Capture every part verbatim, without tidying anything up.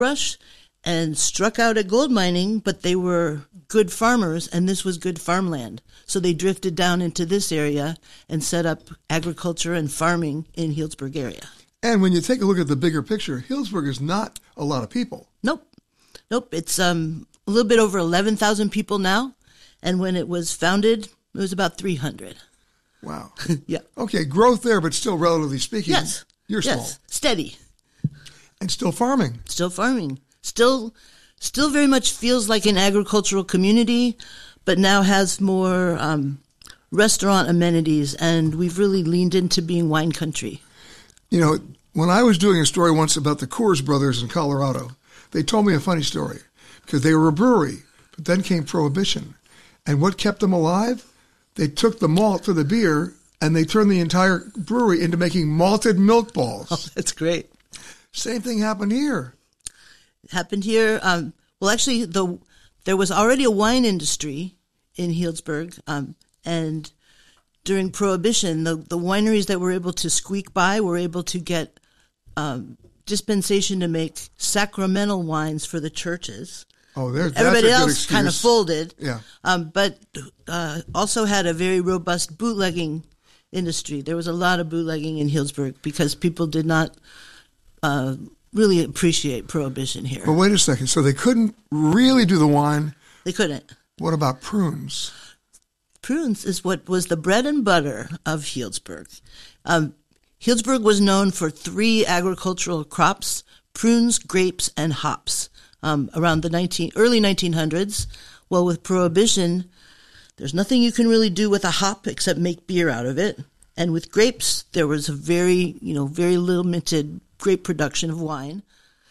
rush and struck out at gold mining, but they were good farmers, and this was good farmland. So they drifted down into this area and set up agriculture and farming in Healdsburg area. And when you take a look at the bigger picture, Healdsburg is not a lot of people. Nope. Nope. It's um, a little bit over eleven thousand people now. And when it was founded, it was about three hundred. Wow. Yeah. Okay, growth there, but still relatively speaking, yes. You're yes. small. Steady. And still farming. Still farming. Still, still very much feels like an agricultural community, but now has more um, restaurant amenities, and we've really leaned into being wine country. You know, when I was doing a story once about the Coors brothers in Colorado, they told me a funny story because they were a brewery, but then came Prohibition. And what kept them alive? They took the malt for the beer and they turned the entire brewery into making malted milk balls. Oh, that's great. Same thing happened here. It happened here. Um, well, actually, the there was already a wine industry in Healdsburg, um, and during Prohibition, the, the wineries that were able to squeak by were able to get um, dispensation to make sacramental wines for the churches. Oh, there, that's Everybody a good else excuse. kind of folded, yeah. um, but uh, also had a very robust bootlegging industry. There was a lot of bootlegging in Healdsburg because people did not uh, really appreciate Prohibition here. But wait a second. So they couldn't really do the wine. They couldn't. What about prunes? Prunes is what was the bread and butter of Healdsburg. Um, Healdsburg was known for three agricultural crops: prunes, grapes, and hops. Um, around the nineteen early nineteen hundreds, well, with Prohibition, there's nothing you can really do with a hop except make beer out of it. And with grapes, there was a very, you know, very limited grape production of wine.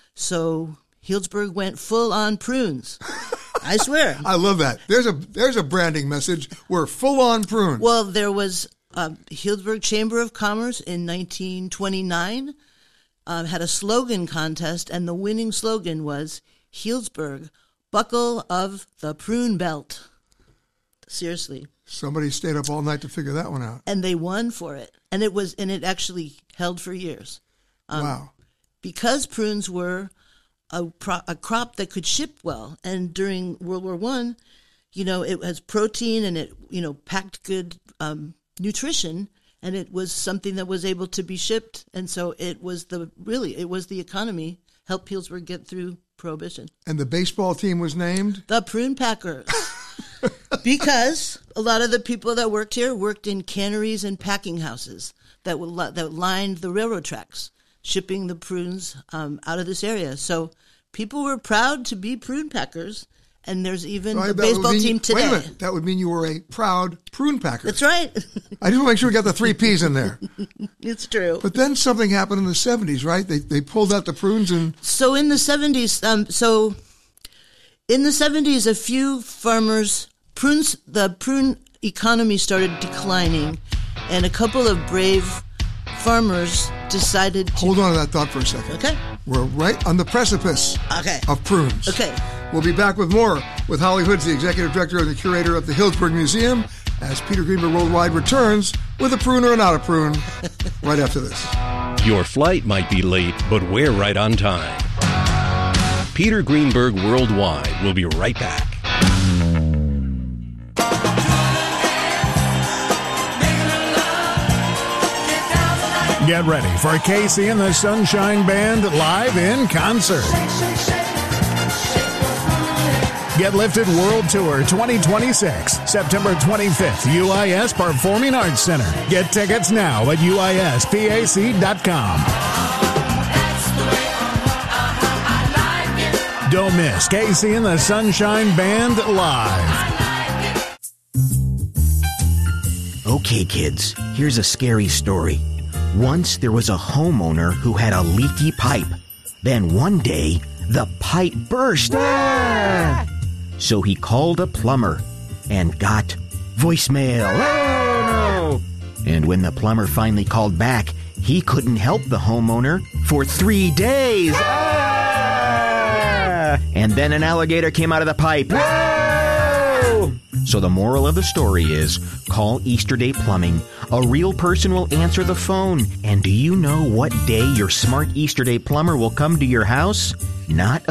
So Healdsburg went full on prunes. I swear. I love that. There's a there's a branding message. We're full on prunes. Well, there was uh, Healdsburg Chamber of Commerce in nineteen twenty-nine uh, had a slogan contest, and the winning slogan was Healdsburg, buckle of the prune belt. Seriously. Somebody stayed up all night to figure that one out. And they won for it. And it was, and it actually held for years. Um, wow. Because prunes were a, pro- a crop that could ship well. And during World War One, you know, it has protein and it, you know, packed good um, nutrition. And it was something that was able to be shipped. And so it was the, really, it was the economy, helped Healdsburg get through Prohibition. And the baseball team was named? The Prune Packers. Because a lot of the people that worked here worked in canneries and packing houses that would, that lined the railroad tracks, shipping the prunes um, out of this area. So people were proud to be prune packers, and there's even Right, a that would baseball mean- team today. Wait a minute. That would mean you were a proud prune packer. That's right. I just want to make sure we got the three P's in there. It's true. But then something happened in the seventies, right? They they pulled out the prunes and... So in the seventies, um, so in the seventies, a few farmers, prunes, the prune economy started declining, and a couple of brave farmers decided to... Hold on to that thought for a second. Okay. We're right on the precipice Okay. of prunes. Okay. We'll be back with more with Holly Hoods, the executive director and the curator of the Healdsburg Museum, as Peter Greenberg Worldwide returns with a prune or not a prune right after this. Your flight might be late, but we're right on time. Peter Greenberg Worldwide will be right back. Get ready for K C and the Sunshine Band live in concert. Get Lifted World Tour twenty twenty-six, September twenty-fifth, U I S Performing Arts Center. Get tickets now at U I S P A C dot com. Don't miss K C and the Sunshine Band live. Okay, kids, here's a scary story. Once there was a homeowner who had a leaky pipe. Then one day, the pipe burst. Ah! So he called a plumber and got voicemail. Oh, no! And when the plumber finally called back, he couldn't help the homeowner for three days. Ah! And then an alligator came out of the pipe. Whoa! So the moral of the story is, call Easterday Plumbing. A real person will answer the phone. And do you know what day your smart Easterday plumber will come to your house? Not